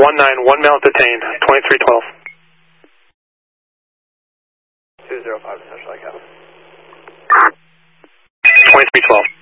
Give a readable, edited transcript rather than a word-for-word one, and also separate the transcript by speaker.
Speaker 1: 191 male detained, 2312.
Speaker 2: 205 to Central Lake Cabin.
Speaker 1: 2312.